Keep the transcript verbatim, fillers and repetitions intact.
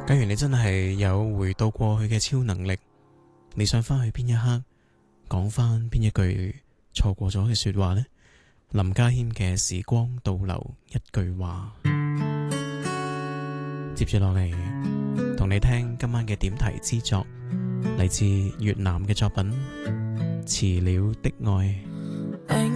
假如你真係有回到過去嘅超能力，你想翻去邊一刻講翻邊一句錯過咗嘅說話呢？林家謙嘅時光倒流一句話，接住落嚟同你聽今晚嘅點題之作，嚟自越南嘅作品《遲了的愛》。